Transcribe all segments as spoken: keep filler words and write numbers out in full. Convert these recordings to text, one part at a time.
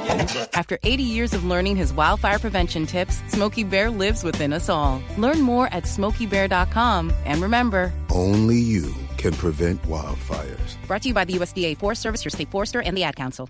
After eighty years of learning his wildfire prevention tips, Smokey Bear lives within us all. Learn more at smokey bear dot com. And remember, only you can prevent wildfires. Brought to you by the U S D A Forest Service, your state forester, and the Ad Council.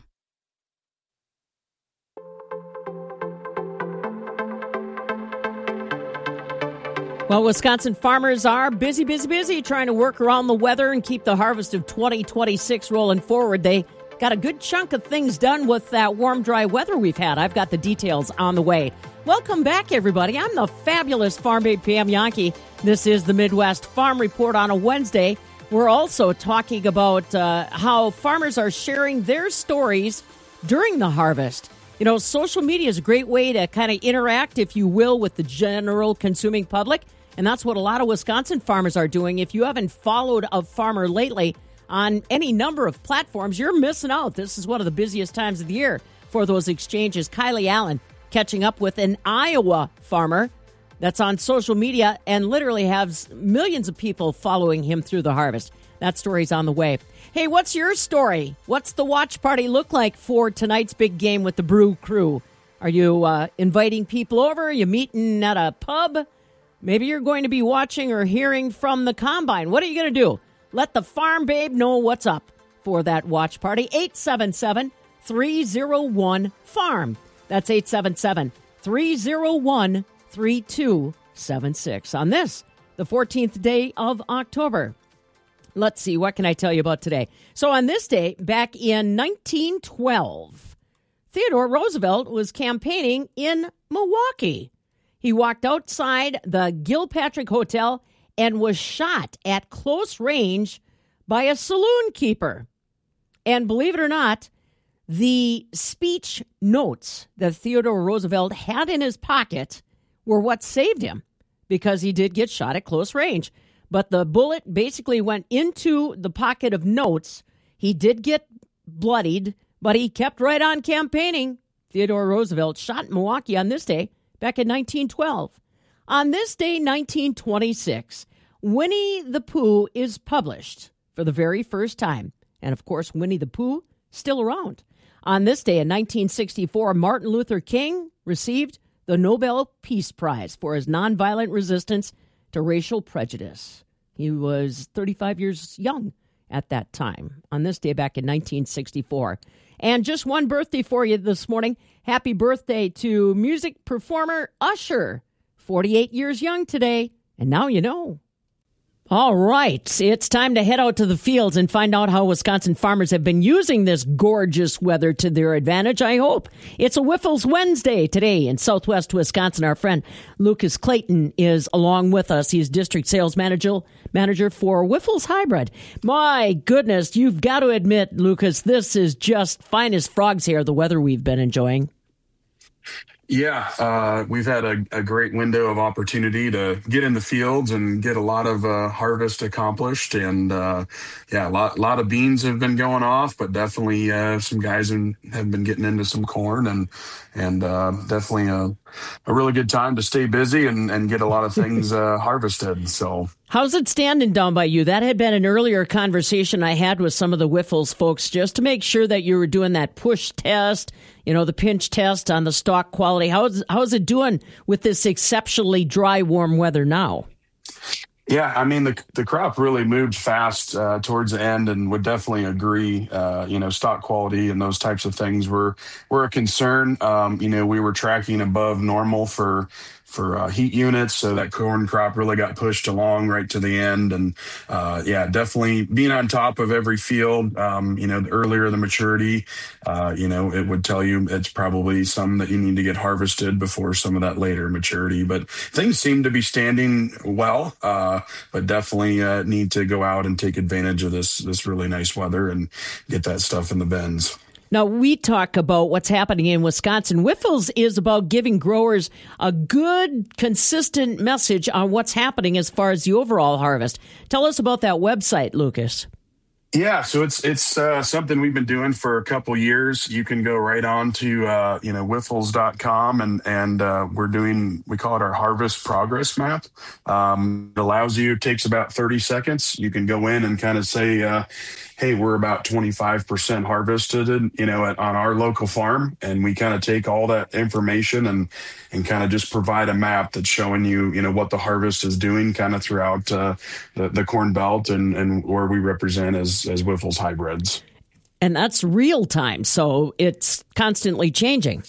Well, Wisconsin farmers are busy, busy, busy trying to work around the weather and keep the harvest of twenty twenty-six rolling forward. They got a good chunk of things done with that warm, dry weather we've had. I've got the details on the way. Welcome back, everybody. I'm the fabulous Farm Babe Pam Jahnke. This is the Midwest Farm Report on a Wednesday. We're also talking about uh, how farmers are sharing their stories during the harvest. You know, social media is a great way to kind of interact, if you will, with the general consuming public. And that's what a lot of Wisconsin farmers are doing. If you haven't followed a farmer lately on any number of platforms, you're missing out. This is one of the busiest times of the year for those exchanges. Kylie Allen catching up with an Iowa farmer that's on social media and literally has millions of people following him through the harvest. That story's on the way. Hey, what's your story? What's the watch party look like for tonight's big game with the Brew Crew? Are you uh, inviting people over? Are you meeting at a pub? Maybe you're going to be watching or hearing from the Combine. What are you going to do? Let the Farm Babe know what's up for that watch party. eight seven seven, three oh one, farm. That's eight seven seven, three oh one, three two seven six. On this, the fourteenth day of October. Let's see, what can I tell you about today? So on this day, back in nineteen twelve, Theodore Roosevelt was campaigning in Milwaukee. He walked outside the Gilpatrick Hotel and was shot at close range by a saloon keeper. And believe it or not, the speech notes that Theodore Roosevelt had in his pocket were what saved him, because he did get shot at close range. But the bullet basically went into the pocket of notes. He did get bloodied, but he kept right on campaigning. Theodore Roosevelt shot in Milwaukee on this day back in nineteen twelve. On this day, nineteen twenty-six, Winnie the Pooh is published for the very first time. And, of course, Winnie the Pooh still around. On this day in nineteen sixty-four, Martin Luther King received the Nobel Peace Prize for his nonviolent resistance to racial prejudice. He was thirty-five years young at that time, on this day back in nineteen sixty-four. And just one birthday for you this morning. Happy birthday to music performer Usher. forty-eight years young today, and now you know. All right, it's time to head out to the fields and find out how Wisconsin farmers have been using this gorgeous weather to their advantage, I hope. It's a Whiffles Wednesday today in Southwest Wisconsin. Our friend Lucas Clayton is along with us. He's district sales manager, manager for Whiffles Hybrid. My goodness, you've got to admit, Lucas, this is just fine as frogs here, the weather we've been enjoying. Yeah, uh, we've had a, a great window of opportunity to get in the fields and get a lot of uh, harvest accomplished. And uh, yeah, a lot, lot of beans have been going off, but definitely uh, some guys in, have been getting into some corn, and and uh, definitely a, a really good time to stay busy and, and get a lot of things uh, harvested. So. How's it standing down by you? That had been an earlier conversation I had with some of the Whiffles folks, just to make sure that you were doing that push test, you know, the pinch test on the stalk quality. How's, how's it doing with this exceptionally dry, warm weather now? Yeah, I mean, the the crop really moved fast uh, towards the end, and would definitely agree. Uh, you know, stock quality and those types of things were were a concern. Um, you know, we were tracking above normal for for uh, heat units, so that corn crop really got pushed along right to the end. And uh, yeah, definitely being on top of every field. Um, you know, the earlier the maturity, uh, you know, it would tell you it's probably some that you need to get harvested before some of that later maturity. But things seem to be standing well. Uh, but definitely uh, need to go out and take advantage of this this really nice weather and get that stuff in the bins. Now, we talk about what's happening in Wisconsin. Whiffles is about giving growers a good, consistent message on what's happening as far as the overall harvest. Tell us about that website, Lucas. Yeah, so it's it's uh, something we've been doing for a couple years. You can go right on to uh, you know Wyffels dot com and and uh, we're doing, we call it our harvest progress map. Um, it allows you, it takes about thirty seconds. You can go in and kind of say, uh, hey, we're about twenty-five percent harvested, you know, at, on our local farm, and we kind of take all that information and and kind of just provide a map that's showing you, you know, what the harvest is doing kind of throughout uh, the, the Corn Belt and, and where we represent as, as Wyffels hybrids. And that's real time, so it's constantly changing.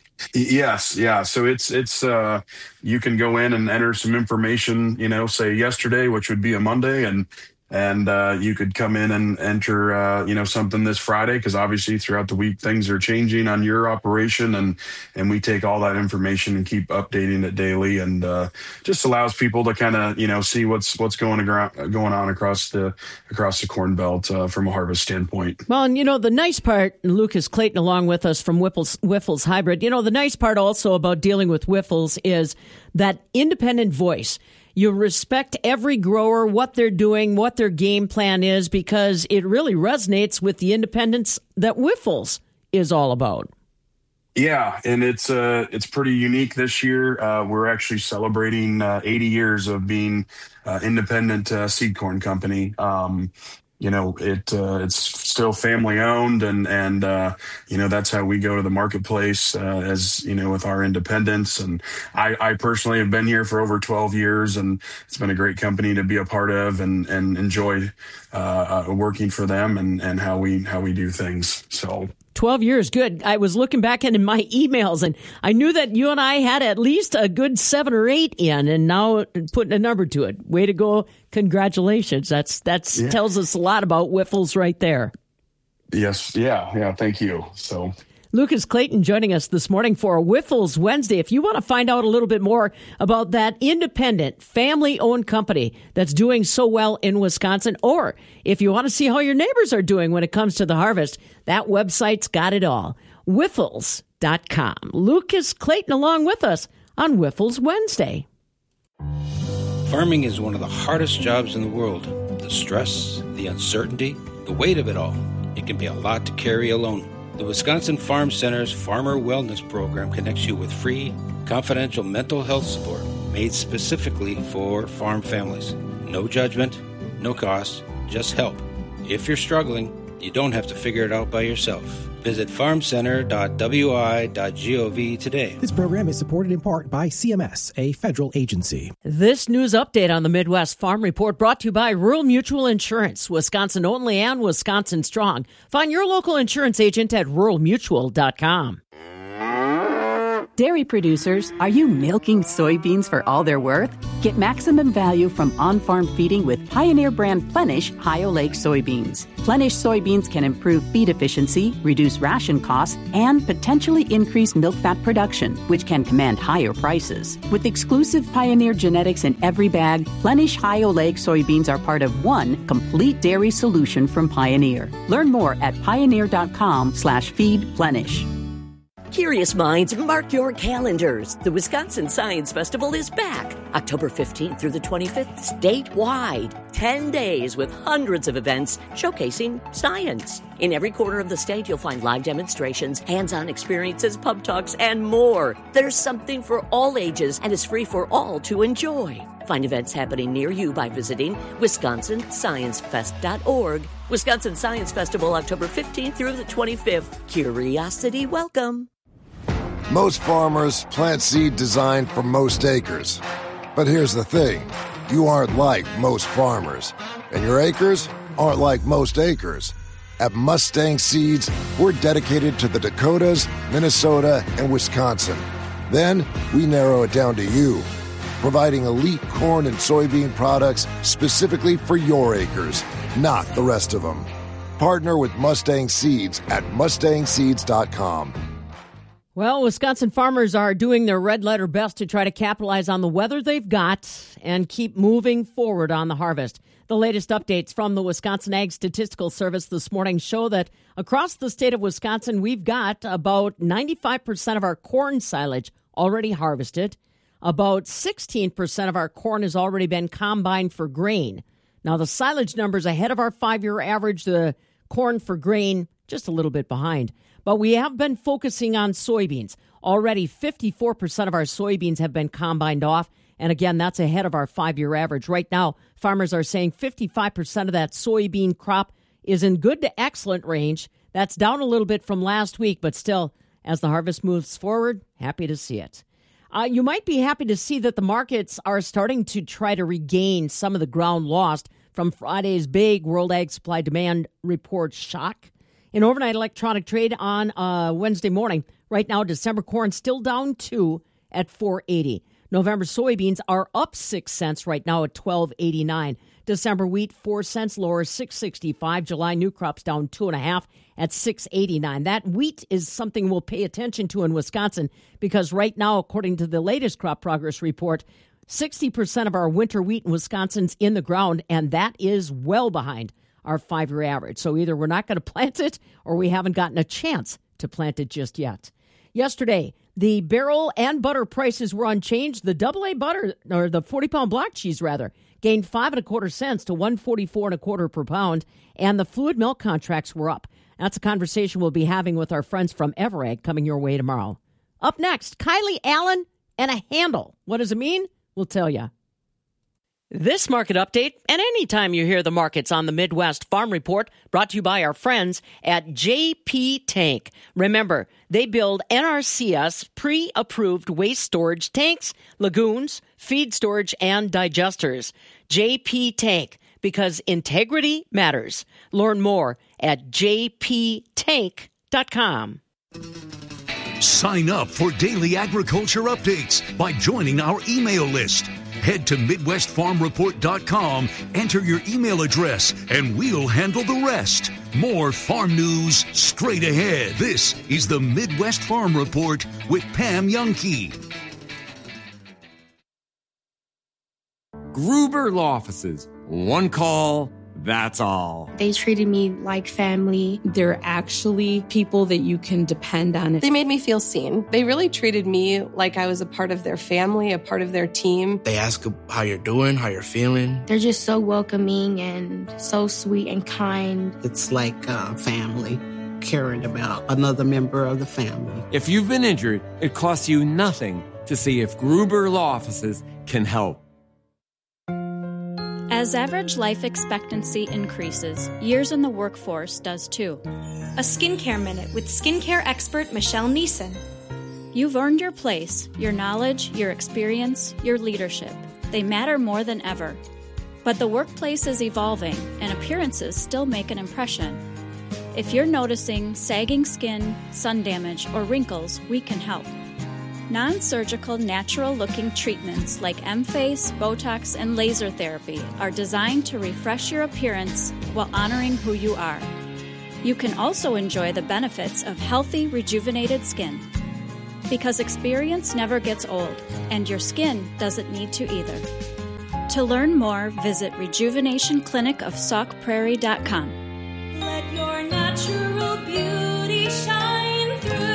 Yes, yeah. So it's it's uh, you can go in and enter some information, you know, say yesterday, which would be a Monday, and and uh, you could come in and enter, uh, you know, something this Friday, because obviously throughout the week things are changing on your operation, and and we take all that information and keep updating it daily, and uh, just allows people to kind of, you know, see what's what's going around, going on across the across the Corn Belt uh, from a harvest standpoint. Well, and you know the nice part, Lucas Clayton along with us from Wyffels, Wyffels Hybrid. You know the nice part also about dealing with Wyffels is that independent voice. You respect every grower, what they're doing, what their game plan is, because it really resonates with the independence that Wyffels is all about. Yeah, and it's uh, it's pretty unique this year. Uh, we're actually celebrating uh, eighty years of being uh, independent uh, seed corn company. Um, you know, it uh, it's still family owned, and and uh, you know that's how we go to the marketplace uh, as you know with our independence. And I, I personally have been here for over twelve years, and it's been a great company to be a part of, and and enjoy uh, uh, working for them and and how we how we do things. So. twelve years, good. I was looking back in my emails, and I knew that you and I had at least a good seven or eight in, and now putting a number to it. Way to go. Congratulations. That's that's yeah. tells us a lot about Wyffels right there. Yes. Yeah. Yeah. Thank you. So. Lucas Clayton joining us this morning for Wyffels Wednesday. If you want to find out a little bit more about that independent, family-owned company that's doing so well in Wisconsin, or if you want to see how your neighbors are doing when it comes to the harvest, that website's got it all. Wyffels dot com. Lucas Clayton along with us on Wyffels Wednesday. Farming is one of the hardest jobs in the world. The stress, the uncertainty, the weight of it all. It can be a lot to carry alone. The Wisconsin Farm Center's Farmer Wellness Program connects you with free, confidential mental health support made specifically for farm families. No judgment, no cost, just help. If you're struggling, you don't have to figure it out by yourself. Visit farm center dot w i dot gov today. This program is supported in part by C M S, a federal agency. This news update on the Midwest Farm Report brought to you by Rural Mutual Insurance, Wisconsin only and Wisconsin strong. Find your local insurance agent at rural mutual dot com. Dairy producers, are you milking soybeans for all they're worth? Get maximum value from on-farm feeding with Pioneer brand Plenish Ohio Lake soybeans. Plenish soybeans can improve feed efficiency, reduce ration costs, and potentially increase milk fat production, which can command higher prices. With exclusive Pioneer genetics in every bag, Plenish Ohio Lake soybeans are part of one complete dairy solution from Pioneer. Learn more at pioneer dot com slash feed plenish. Curious minds, mark your calendars. The Wisconsin Science Festival is back. October fifteenth through the twenty-fifth, statewide. Ten days with hundreds of events showcasing science. In every corner of the state, you'll find live demonstrations, hands-on experiences, pub talks, and more. There's something for all ages and is free for all to enjoy. Find events happening near you by visiting wisconsin science fest dot org. Wisconsin Science Festival, October fifteenth through the twenty-fifth. Curiosity welcome. Most farmers plant seed designed for most acres. But here's the thing. You aren't like most farmers. And your acres aren't like most acres. At Mustang Seeds, we're dedicated to the Dakotas, Minnesota, and Wisconsin. Then we narrow it down to you, providing elite corn and soybean products specifically for your acres, not the rest of them. Partner with Mustang Seeds at mustang seeds dot com. Well, Wisconsin farmers are doing their red letter best to try to capitalize on the weather they've got and keep moving forward on the harvest. The latest updates from the Wisconsin Ag Statistical Service this morning show that across the state of Wisconsin, we've got about ninety-five percent of our corn silage already harvested. About sixteen percent of our corn has already been combined for grain. Now, the silage numbers ahead of our five-year average, the corn for grain just a little bit behind. But we have been focusing on soybeans. Already fifty-four percent of our soybeans have been combined off. And again, that's ahead of our five-year average. Right now, farmers are saying fifty-five percent of that soybean crop is in good to excellent range. That's down a little bit from last week, but still, as the harvest moves forward, happy to see it. Uh, you might be happy to see that the markets are starting to try to regain some of the ground lost from Friday's big World Ag Supply Demand Report shock. In overnight electronic trade on uh, Wednesday morning, right now, December corn still down two at four eighty. November soybeans are up six cents right now at twelve eighty-nine. December wheat, four cents lower, six sixty-five. July new crops down two and a half at six eighty-nine. That wheat is something we'll pay attention to in Wisconsin because right now, according to the latest crop progress report, sixty percent of our winter wheat in Wisconsin's in the ground, and that is well behind our five-year average. So either we're not going to plant it or we haven't gotten a chance to plant it just yet. Yesterday, the barrel and butter prices were unchanged. The double A butter, or the forty-pound block cheese, rather, gained five and a quarter cents to one forty-four and a quarter per pound, and the fluid milk contracts were up. That's a conversation we'll be having with our friends from Everag coming your way tomorrow. Up next, Kylie Allen and a handle. What does it mean? We'll tell you. This market update, and anytime you hear the markets on the Midwest Farm Report, brought to you by our friends at J P Tank. Remember, they build N R C S pre-approved waste storage tanks, lagoons, feed storage, and digesters. J P Tank, because integrity matters. Learn more at j p tank dot com. Sign up for daily agriculture updates by joining our email list. Head to Midwest Farm Report dot com, enter your email address, and we'll handle the rest. More farm news straight ahead. This is the Midwest Farm Report with Pam Youngkey. Gruber Law Offices. One call, that's all. They treated me like family. They're actually people that you can depend on. They made me feel seen. They really treated me like I was a part of their family, a part of their team. They ask how you're doing, how you're feeling. They're just so welcoming and so sweet and kind. It's like uh, family, caring about another member of the family. If you've been injured, it costs you nothing to see if Gruber Law Offices can help. As average life expectancy increases, years in the workforce does too. A Skincare Minute with skincare expert Michelle Neeson. You've earned your place, your knowledge, your experience, your leadership. They matter more than ever. But the workplace is evolving, and appearances still make an impression. If you're noticing sagging skin, sun damage, or wrinkles, we can help. Non-surgical, natural-looking treatments like M-Face, Botox, and laser therapy are designed to refresh your appearance while honoring who you are. You can also enjoy the benefits of healthy, rejuvenated skin. Because experience never gets old, and your skin doesn't need to either. To learn more, visit rejuvenation clinic of sauk prairie dot com. Let your natural beauty shine through.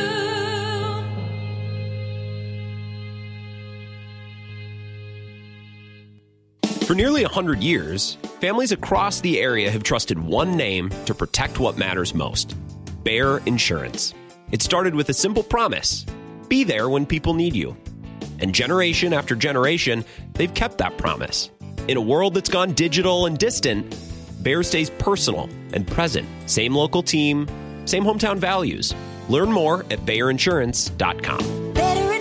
For nearly one hundred years, families across the area have trusted one name to protect what matters most: Bayer Insurance. It started with a simple promise: be there when people need you. And generation after generation, they've kept that promise. In a world that's gone digital and distant, Bayer stays personal and present. Same local team, same hometown values. Learn more at bayer insurance dot com.